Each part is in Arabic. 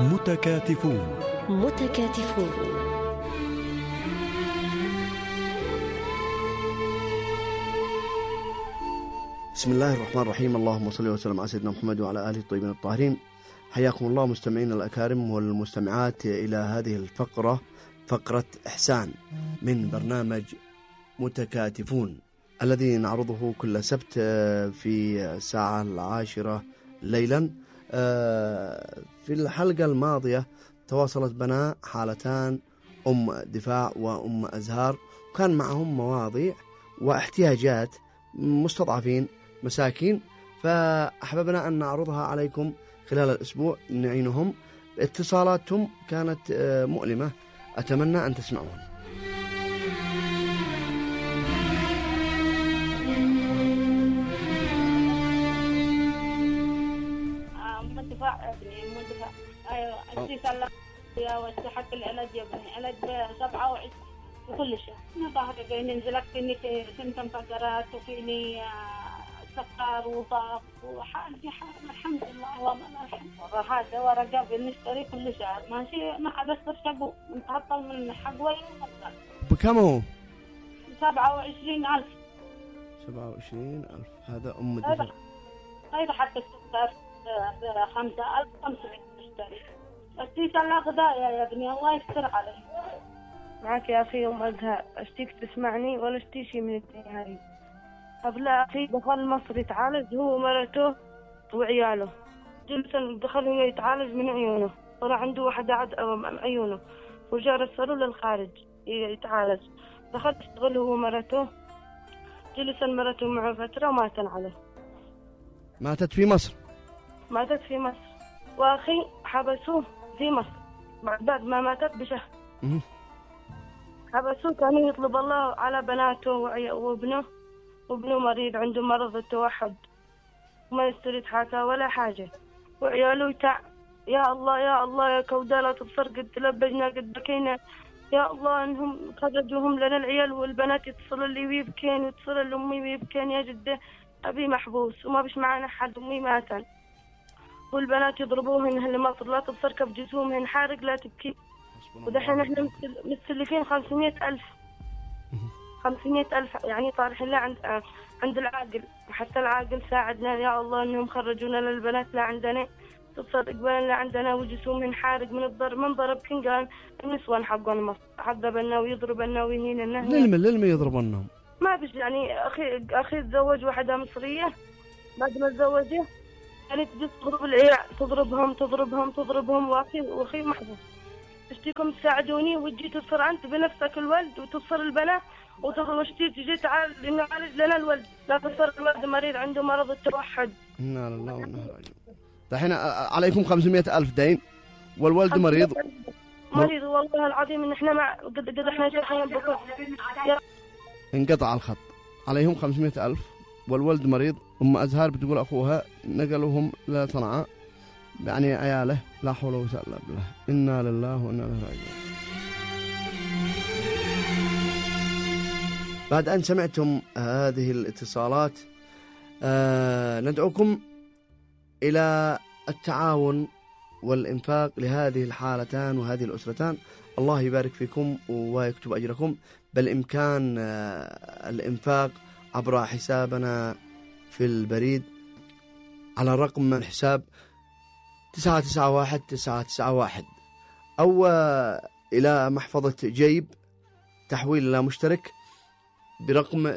متكاتفون. بسم الله الرحمن الرحيم. اللهم صل وسلم على سيدنا محمد وعلى آله الطيبين الطاهرين. حياكم الله مستمعين الأكارم والمستمعات إلى هذه الفقرة، فقرة إحسان من برنامج متكاتفون الذي نعرضه كل سبت في الساعة 10 ليلا. في الحلقة الماضية تواصلت بنا حالتان، أم دفاع وأم أزهار، وكان معهم مواضيع واحتياجات مستضعفين مساكين، فأحببنا أن نعرضها عليكم خلال الأسبوع نعينهم. اتصالاتهم كانت مؤلمة، أتمنى أن تسمعون. مدفع ابني مدفع. ايوه اديك الله يا وسحك العلاج يا ابني، علاج ب27 وكل شيء. انا ظهري فيني نزلت فيني سمتم فقرات وفيني سكر وضغط وحالتي الحمد لله والله الحمد. هذا ورقه بنشتري كل شهر ماشي، ما عاد اصرف حقه، متعطل من حقوي. بكم هو؟ 27,000. 27,000. هذا أم دفاع. هذا حتى السكر 5,500 نشتري. اشتيك الأغذاء يا ابني، الله يستر علي. معك يا أخي أم أزهار، اشتيك تسمعني ولا اشتي شي من الدنيا هذه. قبل أخي دخل مصر يتعالج هو ومرته وعياله، جلسا دخل هو يتعالج من عيونه، طلع عنده واحدة عيونه، وجاء رسلوه للخارج يتعالج. دخل اشتغل هو ومرته، جلسا مرته معه فترة ومات عليه. ماتت في مصر. ماتت في مصر، وأخي حبسوه في مصر بعد ما ماتت بشهر. حبسوه، كانوا يطلب الله على بناته وابنه مريض عنده مرض التوحد وما يستر يتحاكى ولا حاجة، وعياله يا الله يا الله يا كودالة تبصر قد تلبجنا قد بكينا يا الله انهم خرجوهم لنا العيال والبنات، يتصلوا لي ويبكين ويتصلوا لأمي ويبكين يا جدة أبي محبوس وما بش معنا حد، أمي ماتن، والبنات يضربوهن اللي ما لا تبصر كيف جسومهن حارق لا تبكي. ودحين احنا مستلفين 500,000 يعني طارحين لا عند العاقل، وحتى العاقل ساعدنا يا الله انهم خرجونا للبنات لا عندنا، تبصر اقبالنا لا عندنا، وجسومهن حارق من الضرب، من ضرب كنقان النسوان حقنا عذبنا ويضربنا ويهيننا. للم يضربنهم ما بش يعني. اخي تزوج واحدة مصرية، بعد ما تزوجه يعني تجي تضرب العيال، تضربهم واخي محبوس. اشتيكم تساعدوني وتجي تصر انت بنفسك الولد وتصر البنات وتجي تعالج لنا الولد، لا تصر الولد مريض عنده مرض التوحد. إنا لله وإنا إليه راجعون. دحين عليكم 500,000 دين والولد مريض والله العظيم ان احنا قد احنا جايين بكره انقطع الخط. عليهم 500,000 والولد مريض. أم أزهار بتقول أخوها نقلوهم لصنعاء يعني عياله، لا حول ولا قوة إلا بالله. إنا لله وإنا إليه راجعون. بعد أن سمعتم هذه الاتصالات ندعوكم إلى التعاون والإنفاق لهذه الحالتان وهذه الأسرتان. الله يبارك فيكم ويكتب أجركم. بالإمكان الإنفاق عبر حسابنا في البريد على رقم من حساب 991991، أو إلى محفظة جيب تحويل إلى مشترك برقم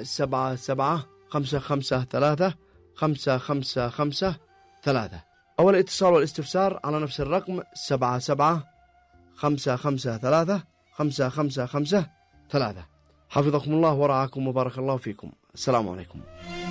7755355553، أو الاتصال والاستفسار على نفس الرقم 7755355553. حفظكم الله ورعاكم وبارك الله فيكم. السلام عليكم.